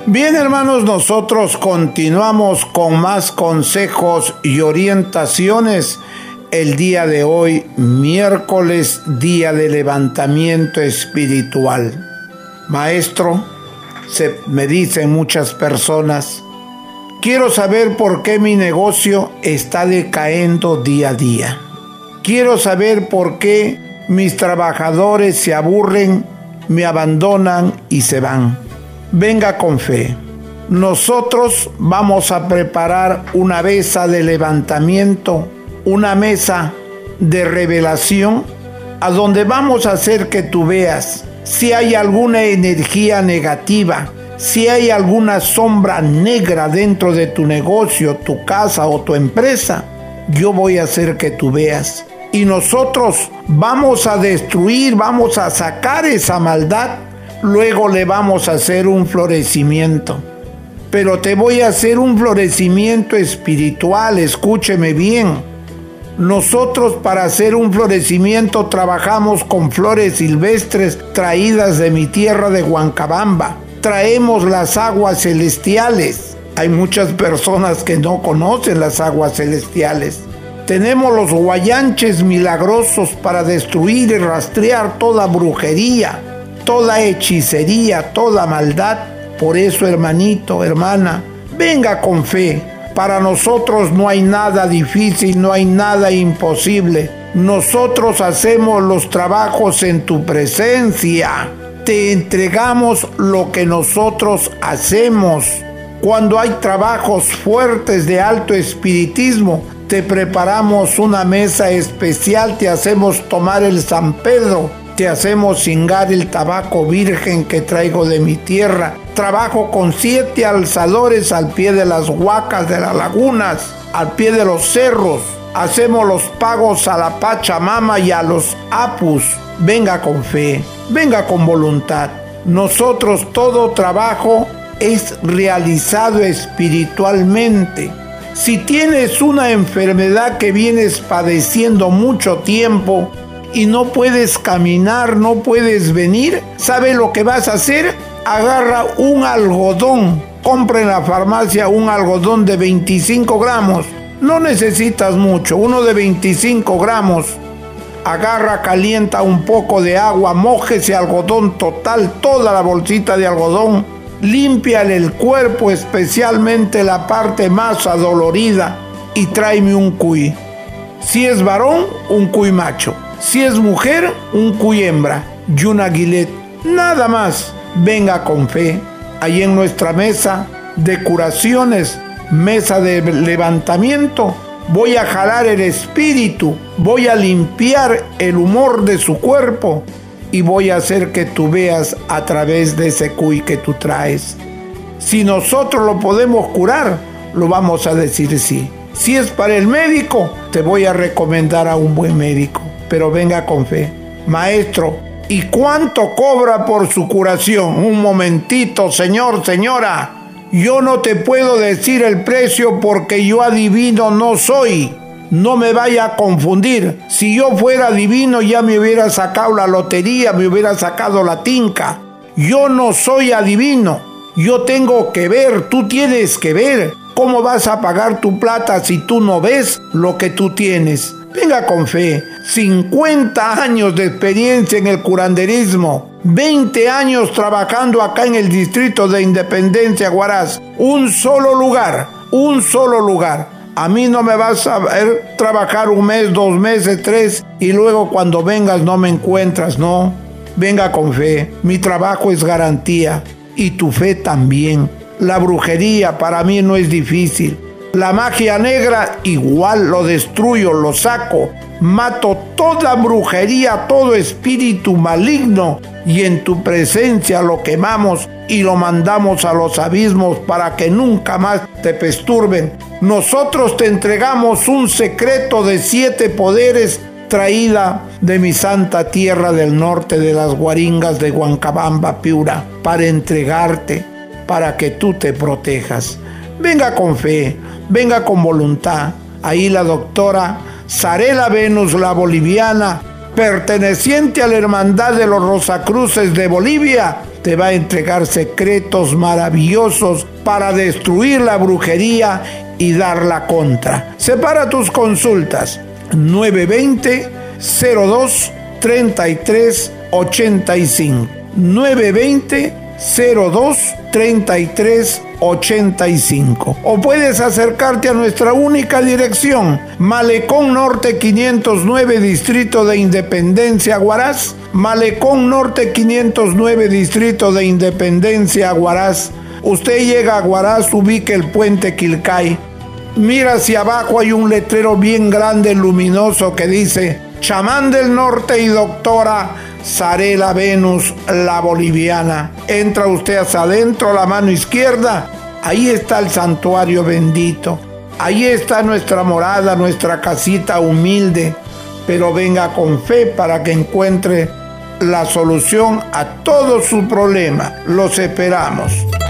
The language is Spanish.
Bien, hermanos, nosotros continuamos con más consejos y orientaciones el día de hoy, miércoles, día de levantamiento espiritual. Maestro, me dicen muchas personas, quiero saber por qué mi negocio está decayendo día a día. Quiero saber por qué mis trabajadores se aburren, me abandonan y se van. Venga con fe. Nosotros vamos a preparar una mesa de levantamiento, una mesa de revelación, a donde vamos a hacer que tú veas si hay alguna energía negativa, si hay alguna sombra negra dentro de tu negocio, tu casa o tu empresa. Yo voy a hacer que tú veas. Y nosotros vamos a destruir, vamos a sacar esa maldad. Luego le vamos a hacer un florecimiento. Pero te voy a hacer un florecimiento espiritual, escúcheme bien. Nosotros para hacer un florecimiento trabajamos con flores silvestres traídas de mi tierra de Huancabamba. Traemos las aguas celestiales. Hay muchas personas que no conocen las aguas celestiales. Tenemos los guayanches milagrosos para destruir y rastrear toda brujería, toda hechicería, toda maldad. Por eso, hermanito, hermana, venga con fe. Para nosotros no hay nada difícil, no hay nada imposible. Nosotros hacemos los trabajos en tu presencia. Te entregamos lo que nosotros hacemos. Cuando hay trabajos fuertes de alto espiritismo, te preparamos una mesa especial, te hacemos tomar el San Pedro, te hacemos cingar el tabaco virgen que traigo de mi tierra. Trabajo con 7 alzadores al pie de las huacas de las lagunas, al pie de los cerros. Hacemos los pagos a la Pachamama y a los Apus. Venga con fe, venga con voluntad. Nosotros todo trabajo es realizado espiritualmente. Si tienes una enfermedad que vienes padeciendo mucho tiempo y no puedes caminar, no puedes venir, ¿sabe lo que vas a hacer? Agarra un algodón, compra en la farmacia un algodón de 25 gramos. No necesitas mucho, uno de 25 gramos. Agarra, calienta un poco de agua, moje ese algodón total, toda la bolsita de algodón. Límpiale el cuerpo, especialmente la parte más adolorida, y tráeme un cuy. Si es varón, un cuy macho. Si es mujer, un cuy hembra y un aguilet. Nada más. Venga con fe. Ahí en nuestra mesa de curaciones, mesa de levantamiento, voy a jalar el espíritu, voy a limpiar el humor de su cuerpo y voy a hacer que tú veas a través de ese cuy que tú traes. Si nosotros lo podemos curar, lo vamos a decir sí. Si es para el médico, te voy a recomendar a un buen médico, pero venga con fe. Maestro, ¿y cuánto cobra por su curación? Un momentito, señor, señora. Yo no te puedo decir el precio porque yo adivino no soy. No me vaya a confundir. Si yo fuera adivino ya me hubiera sacado la lotería, me hubiera sacado la tinca. Yo no soy adivino. Yo tengo que ver, tú tienes que ver. ¿Cómo vas a pagar tu plata si tú no ves lo que tú tienes? Venga con fe. 50 años de experiencia en el curanderismo. 20 años trabajando acá en el distrito de Independencia, Huaraz. Un solo lugar. A mí no me vas a ver trabajar 1 mes, 2 meses, 3 y luego cuando vengas no me encuentras, no. Venga con fe, mi trabajo es garantía y tu fe también. La brujería para mí no es difícil. La magia negra igual lo destruyo, lo saco. Mato toda brujería, todo espíritu maligno y en tu presencia lo quemamos y lo mandamos a los abismos para que nunca más te perturben. Nosotros te entregamos un secreto de 7 poderes traída de mi santa tierra del norte de las Guaringas de Huancabamba, Piura, para entregarte, para que tú te protejas. Venga con fe, venga con voluntad. Ahí la doctora Sarela Venus, la boliviana, perteneciente a la Hermandad de los Rosacruces de Bolivia, te va a entregar secretos maravillosos para destruir la brujería y dar la contra. Separa tus consultas 920-02-33-85. 920-02-33-85. O puedes acercarte a nuestra única dirección, Malecón Norte 509, Distrito de Independencia, Huaraz. Malecón Norte 509, Distrito de Independencia, Huaraz. Usted llega a Huaraz, ubique el puente Quilcay. Mira hacia abajo, hay un letrero bien grande, luminoso, que dice Chamán del Norte y doctora Zarela Venus, la boliviana. Entra usted hacia adentro, a la mano izquierda. Ahí está el santuario bendito. Ahí está nuestra morada, nuestra casita humilde. Pero venga con fe para que encuentre la solución a todo su problema. Los esperamos.